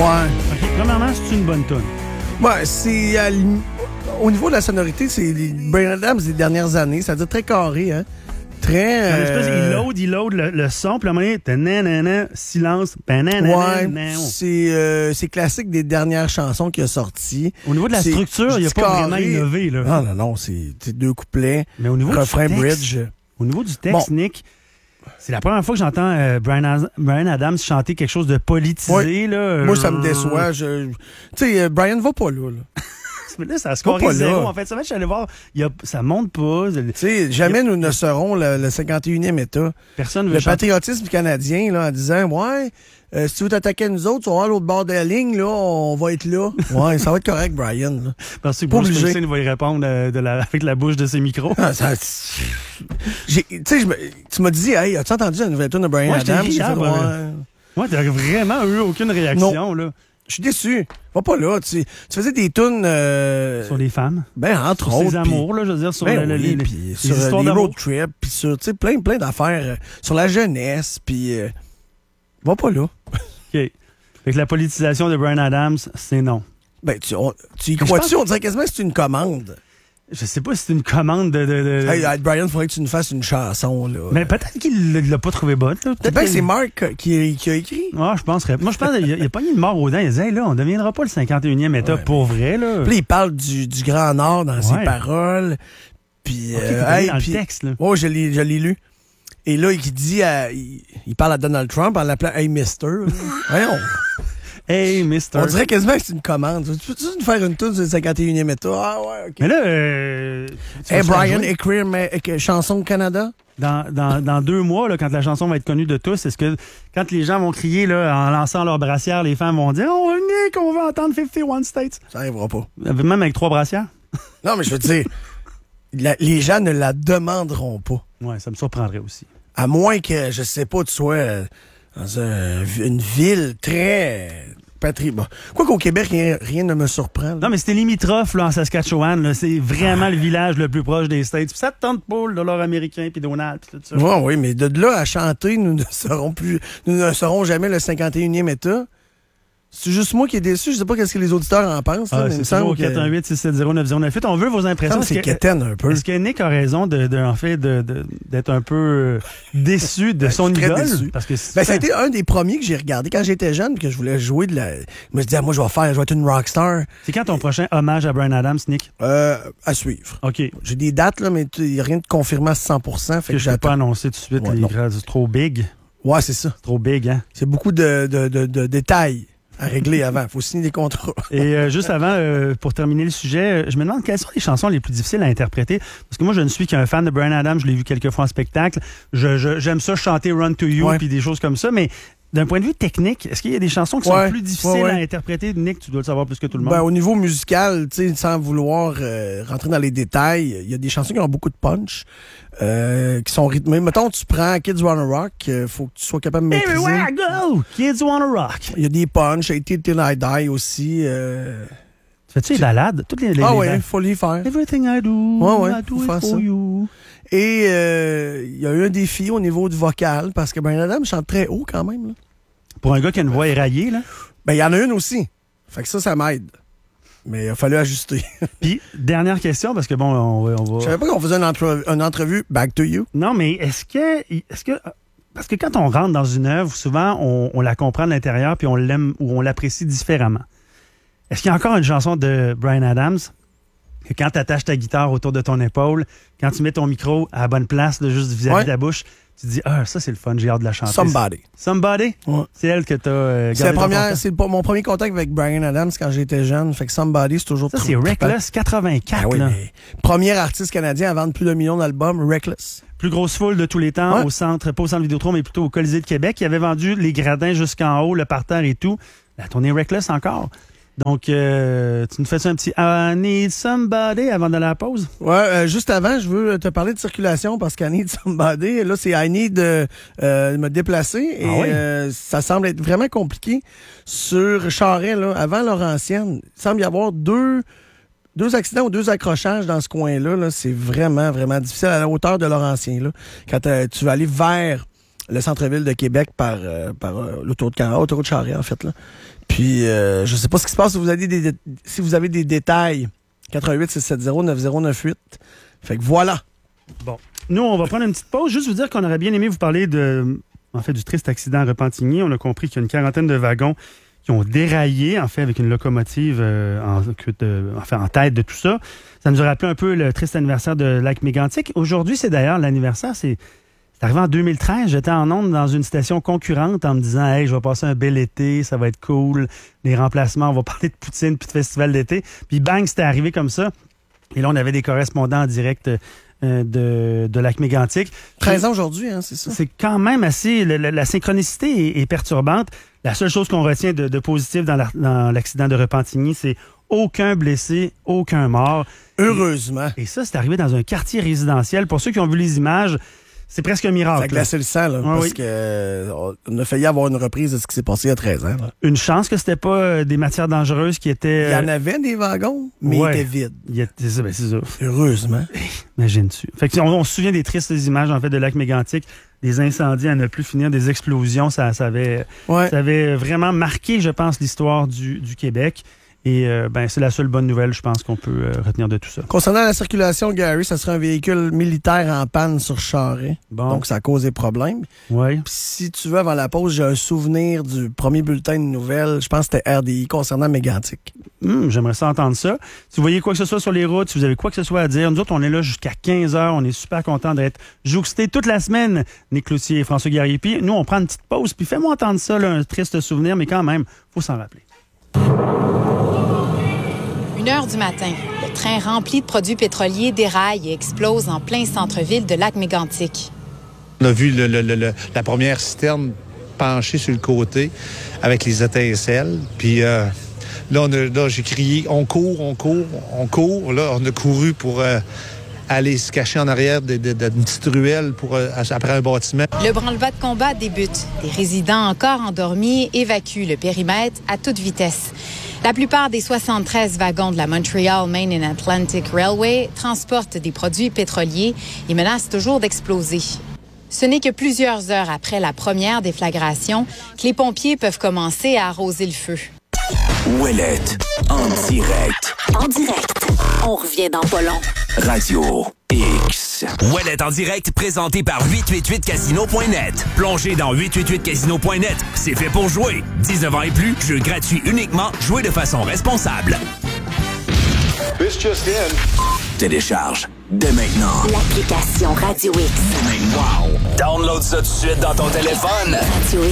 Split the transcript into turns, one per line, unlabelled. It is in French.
Ouais.
OK, premièrement, c'est une bonne tune.
Ouais, c'est... au niveau de la sonorité, c'est Bryan Adams des dernières années. Ça veut dire très carré, hein? Très...
Il load le son, puis à un moment donné, nanana, silence,
ouais, c'est classique des dernières chansons qu'il a sorties.
Au niveau de la structure, il n'a pas vraiment innové. Là.
Non, c'est 2 couplets,
mais au niveau
refrain
du texte,
bridge.
Au niveau du texte, bon. Nick, c'est la première fois que j'entends Bryan Adams chanter quelque chose de politisé.
Ouais.
Là,
moi, ça me déçoit. Tu sais, Bryan va pas là.
Mais là, ça a scoré 0. En fait, ça va, je suis allé voir, ça monte pas.
Tu sais, jamais nous ne serons le 51e État.
Personne veut
le patriotisme canadien, là, en disant, ouais, si tu veux t'attaquer à nous autres, tu vas voir l'autre bord de la ligne, là, on va être là. Ouais, ça va être correct, Bryan. Là.
Parce que Bruce Springsteen va y répondre avec la bouche de ses micros.
Tu m'as dit, hey, as-tu entendu la nouvelle tune de Bryan Adams?
Moi, t'as vraiment eu aucune réaction, là.
Je suis déçu. Va pas là. Tu faisais des tunes...
sur les femmes.
Ben, entre autres.
Sur les amours, là, je veux dire, sur les
sur
histoires
les road trips, puis sur plein d'affaires. Sur la jeunesse, puis... va pas là.
OK. Fait que la politisation de Bryan Adams, c'est non.
Ben, tu y crois-tu? On dirait quasiment que c'est une commande.
Je sais pas si c'est une commande de...
Hey, Bryan, il faudrait que tu nous fasses une chanson, là.
Mais peut-être qu'il l'a pas trouvé bonne, là.
Peut-être que c'est Mark qui a écrit.
Ah, je penserais. Moi, je pense qu'il a pas mis le mort aux dents. Il a dit, hey, là, on deviendra pas le 51e État pour vrai, là.
Puis il parle du Grand Nord dans ses paroles. Puis,
dans le texte, là.
Oh, je l'ai lu. Et là, il dit, il parle à Donald Trump en l'appelant Hey, Mister. Voyons.
Hey, Mister.
On dirait quasiment que c'est une commande. Tu peux-tu nous faire une tune sur le 51e État? Ah, ouais, OK.
Mais là,
hey, Bryan, écrire chanson au Canada?
Dans 2 mois, là, quand la chanson va être connue de tous, est-ce que quand les gens vont crier là, en lançant leur brassière, les femmes vont dire « Oh, Nick, on va entendre 51 States ».
Ça n'arrivera pas.
Même avec 3 brassières?
Non, mais je veux dire, les gens ne la demanderont pas.
Ouais, ça me surprendrait aussi.
À moins que, je sais pas, tu sois dans une ville très... Bon. Quoi qu'au Québec, rien ne me surprend. Là.
Non, mais c'était limitrophe là, en Saskatchewan. Là, c'est vraiment le village le plus proche des States. Puis ça te tente pas, le dollar américain, puis Donald, puis tout ça.
Oui, mais de là à chanter, nous ne serons jamais le 51e État. C'est juste moi qui est déçu. Je sais pas qu'est-ce que les auditeurs en pensent.
C'est ça, au 418-670-9098. On veut vos impressions.
C'est quétaine un peu.
Est-ce que Nick a raison d'être un peu déçu de son idole?
Déçu.
Parce que
ça a été un des premiers que j'ai regardé quand j'étais jeune, que je voulais jouer de la... Je me suis dit, moi, je vais être une rockstar.
C'est quand ton prochain hommage à Bryan Adams, Nick?
À suivre.
OK.
J'ai des dates, là, mais il n'y a rien de confirmé à 100%. Fait que
je ne peux pas annoncer tout de suite. C'est trop big.
Ouais, c'est ça.
C'est trop big, hein?
C'est beaucoup de détails à régler avant. Il faut signer des contrats.
Et juste avant, pour terminer le sujet, je me demande quelles sont les chansons les plus difficiles à interpréter. Parce que moi, je ne suis qu'un fan de Bryan Adams. Je l'ai vu quelques fois en spectacle. J'aime ça chanter Run to You puis des choses comme ça. Mais d'un point de vue technique, est-ce qu'il y a des chansons qui sont plus difficiles à interpréter? Nick, tu dois le savoir plus que tout le monde.
Au niveau musical, sans vouloir rentrer dans les détails, il y a des chansons qui ont beaucoup de punch, qui sont rythmées. Mettons, tu prends Kids Wanna Rock, faut que tu sois capable de maîtriser.
Everywhere I go, Kids Wanna Rock.
Il y a des punch, 80 Till I Die aussi.
Fais-tu les balades? Toutes les
ah oui, il faut les faire.
Everything I do, I do it for you.
Et il y a eu un défi au niveau du vocal, parce que Bryan Adams chante très haut quand même. Là.
Pour un gars qui a une voix éraillée, là?
Ben, il y en a une aussi. Fait que ça m'aide. Mais il a fallu ajuster.
Puis, dernière question, parce que bon, on va...
Je savais pas qu'on faisait une entrevue Back to You.
Non, mais est-ce que... Parce que quand on rentre dans une œuvre, souvent, on la comprend de l'intérieur puis on l'aime ou on l'apprécie différemment. Est-ce qu'il y a encore une chanson de Bryan Adams que quand tu attaches ta guitare autour de ton épaule, quand tu mets ton micro à la bonne place, là, juste vis-à-vis de ta bouche, tu te dis, ça c'est le fun, j'ai hâte de la chanter.
Somebody?
Ouais. C'est elle que tu as
c'est mon premier contact avec Bryan Adams quand j'étais jeune. Fait que Somebody, c'est toujours
ça, c'est Reckless 84.
Oui, mais premier artiste canadien à vendre plus de millions d'albums, Reckless.
Plus grosse foule de tous les temps, pas au centre Vidéotron, mais plutôt au Colisée de Québec. Il avait vendu les gradins jusqu'en haut, le parterre et tout. La tournée Reckless encore. Donc, tu nous fais un petit « I need somebody » avant de la pause?
Ouais, juste avant, je veux te parler de circulation parce qu'I need somebody, là, c'est I need me déplacer et ça semble être vraiment compliqué sur Charest, là, avant Laurentienne. Il semble y avoir deux accidents ou 2 accrochages dans ce coin-là. Là. C'est vraiment, vraiment difficile à la hauteur de Laurentien. Là. Quand tu vas aller vers le centre-ville de Québec par l'autoroute Charest, en fait. Là. Puis, je sais pas ce qui se passe si vous avez des détails. 88-670-9098. Fait que voilà.
Bon. Nous, on va prendre une petite pause. Juste vous dire qu'on aurait bien aimé vous parler du triste accident à Repentigny. On a compris qu'il y a une quarantaine de wagons qui ont déraillé, en fait, avec une locomotive en tête de tout ça. Ça nous a rappelé un peu le triste anniversaire de Lac-Mégantic. Aujourd'hui, c'est d'ailleurs l'anniversaire, c'est arrivé en 2013. J'étais en onde dans une station concurrente en me disant « Hey, je vais passer un bel été, ça va être cool. Les remplacements, on va parler de poutine puis de festival d'été. » Puis bang, c'était arrivé comme ça. Et là, on avait des correspondants en direct de Lac-Mégantic.
13 ans aujourd'hui, hein, c'est ça?
C'est quand même assez... La synchronicité est perturbante. La seule chose qu'on retient de positif dans l'accident de Repentigny, c'est aucun blessé, aucun mort.
Heureusement.
Et ça, c'est arrivé dans un quartier résidentiel. Pour ceux qui ont vu les images, c'est presque un miracle.
Ça a glacé le sang, là, parce qu'on a failli avoir une reprise de ce qui s'est passé il y a 13 ans. Là.
Une chance que c'était pas des matières dangereuses qui étaient...
Il y en avait des wagons, mais ils étaient vides.
C'est ça.
Heureusement.
Imagine-tu. Fait que on se souvient des tristes images, en fait, de Lac-Mégantic, des incendies à ne plus finir, des explosions. Ça avait vraiment marqué, je pense, l'histoire du Québec. Et c'est la seule bonne nouvelle, je pense, qu'on peut retenir de tout ça.
Concernant la circulation, Gary, ça serait un véhicule militaire en panne sur Charest. Bon. Donc, ça a causé problème.
Oui.
Puis, si tu veux, avant la pause, j'ai un souvenir du premier bulletin de nouvelles. Je pense que c'était RDI concernant Mégantic.
J'aimerais ça entendre ça. Si vous voyez quoi que ce soit sur les routes, si vous avez quoi que ce soit à dire, nous autres, on est là jusqu'à 15h. On est super contents d'être jouxtés toute la semaine, Nick Cloutier et François Guerrier. Puis, nous, on prend une petite pause. Puis, fais-moi entendre ça, là, un triste souvenir, mais quand même, faut s'en rappeler.
1h du matin, le train rempli de produits pétroliers déraille et explose en plein centre-ville de Lac-Mégantic.
On a vu la première citerne penchée sur le côté avec les étincelles. Puis là, j'ai crié « On court! » Là, on a couru pour aller se cacher en arrière d'une petite ruelle après un bâtiment.
Le branle-bas de combat débute. Des résidents encore endormis évacuent le périmètre à toute vitesse. La plupart des 73 wagons de la Montreal Main and Atlantic Railway transportent des produits pétroliers et menacent toujours d'exploser. Ce n'est que plusieurs heures après la première déflagration que les pompiers peuvent commencer à arroser le feu.
Ouellette, en direct.
En direct. On revient dans pas long.
Radio X.
Ouellette en direct, présenté par 888casino.net. Plongez dans 888casino.net. C'est fait pour jouer. 19 ans et plus, jeu gratuit uniquement. Jouez de façon responsable.
This just in.
Télécharge dès maintenant
L'application Radio X.
Wow! Download ça tout de suite dans ton téléphone.
Radio